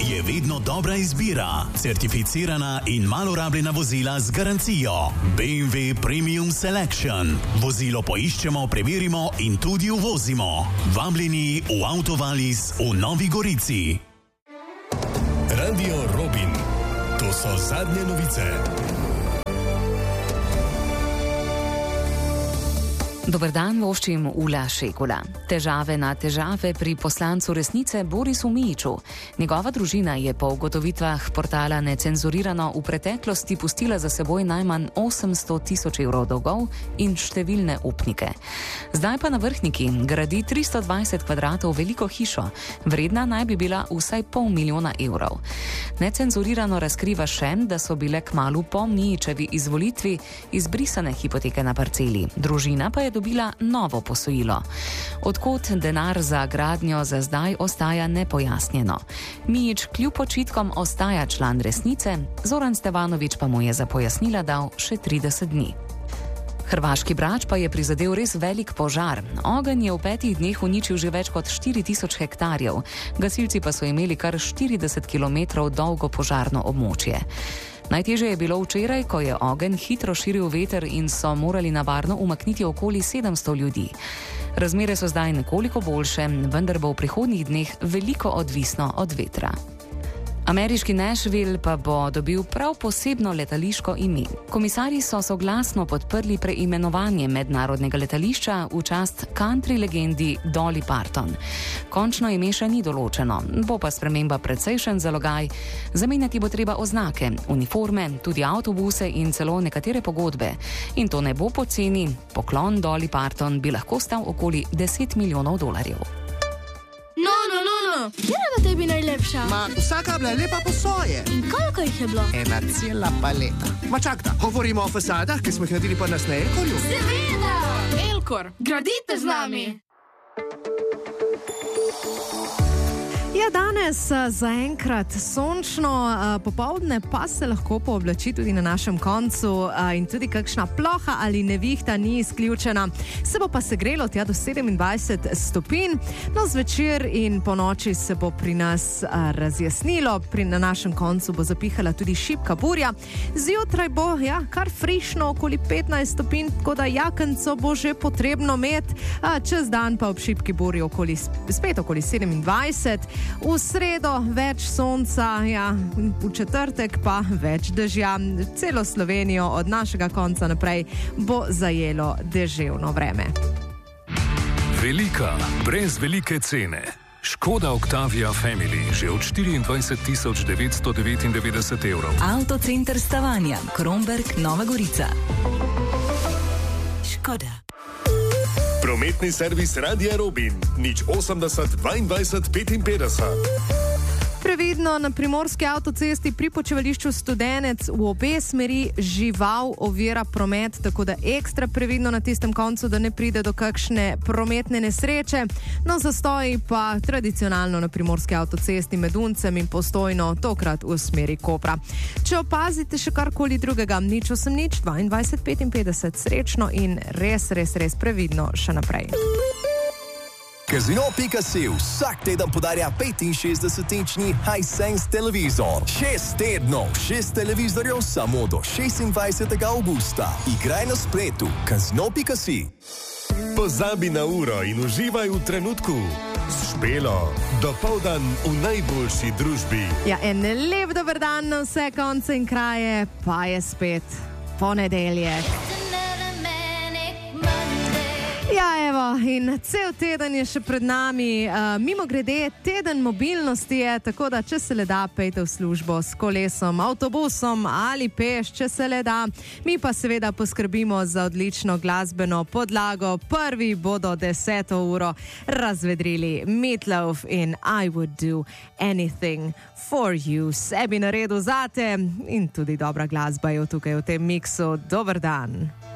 je vedno dobra izbira. Certificirana in malo rabljena vozila z garancijo. BMW Premium Selection. Vozilo poiščemo, preverimo in tudi uvozimo. Vabljeni v Autovalis v Novi Gorici. Radio Robin. To so zadnje novice. Dober dan, voščim Ula Šekula. Težave na težave pri poslancu Resnice Borisu Mijiću. Njegova družina je po ugotovitvah portala Necenzurirano v preteklosti pustila za seboj najmanj 800 tisoč evrov dolgov in številne upnike. Zdaj pa na Vrhniki gradi 320 kvadratov veliko hišo, vredna naj bi bila vsaj $500,000 evrov. Necenzurirano razkriva še, da so bile kmalu po Mijićevi izvolitvi izbrisane hipoteke na parceli. Družina pa je dobila novo posojilo. Odkot denar za gradnjo za zdaj ostaja nepojasnjeno. Mijić kljub očitkom ostaja član Resnice, Zoran Stevanović pa mu je za pojasnila dal še 30 dni. Hrvaški Brač pa je prizadel res velik požar. Ogenj je v 5 dneh uničil že več kot 4000 hektarjev. Gasilci pa so imeli kar 40 km dolgo požarno območje. Najtežje je bilo včeraj, ko je ogenj hitro širil veter in so morali na varno umakniti okoli 700 ljudi. Razmere so zdaj nekoliko boljše, vendar bo v prihodnjih dneh veliko odvisno od vetra. Ameriški Nashville pa bo dobil prav posebno letališko ime. Komisarji so soglasno podprli preimenovanje mednarodnega letališča v čast country legendi Dolly Parton. Končno ime še ni določeno, bo pa sprememba precejšen zalogaj. Zamenjati bo treba oznake, uniforme, tudi avtobuse in celo nekatere pogodbe. In to ne bo poceni. Poklon Dolly Parton bi lahko stal okoli $10 milijonov. Katera v tebi najlepša? Vsaka bila je lepa po svoje. In koliko jih je bilo? Ena cela paleta. Čakaj, govorimo o fasadah, ki smo jih naredili pa nas na Elkorju? Seveda! Elkor, gradite z nami! Ja, danes zaenkrat sončno, popoldne pa se lahko pooblači tudi na našem koncu in tudi kakšna ploha ali nevihta ni izključena. Se bo pa segrelo tja do 27 stopinj, no zvečer in po noči se bo pri nas razjasnilo, na našem koncu bo zapihala tudi šibka burja. Zjutraj bo kar frišno, okoli 15 stopinj, tako da jakenco bo že potrebno imeti, čez dan pa ob šibki burji spet okoli 27. V sredo več sonca, v četrtek pa več dežja. Celo Slovenijo od našega konca naprej bo zajelo deževno vreme. Velika, brez velike cene. Škoda Octavia Family že od 24.999 evrov. Avtocenter Stavanja, Kromberk, Nova Gorica. Škoda. Prometni servis Radia Robin. 080 22 55. Previdno na primorski avtocesti pri počivališču Studenec v obe smeri žival ovira promet, tako da ekstra previdno na tistem koncu, da ne pride do kakšne prometne nesreče. No, zastoji pa tradicionalno na primorski avtocesti med Uncem in Postojno, tokrat v smeri Kopra. Če opazite še karkoli drugega, 080 22 55, srečno in res previdno še naprej. Casino.si vsak teden podarja 65-inčni Hisense televizor. 6 tednov, 6 televizorjev samo do 26. augusta. Igraj na spletu. Casino.si. Pozabi na uro in uživaj v trenutku. S Špelo. Dopoldan v najboljši družbi. En lep dober dan na vse konce in kraje, pa je spet ponedeljek. In cel teden je še pred nami. Mimogrede, teden mobilnosti je, tako da če se le da, pejte v službo s kolesom, avtobusom ali peš, če se le da. Mi pa seveda poskrbimo za odlično glasbeno podlago. Prvi bodo 10. uro razvedrili Meatloaf in I Would Do Anything For You. Sebi naredil zate in tudi dobra glasba je tukaj v tem miksu. Dober dan.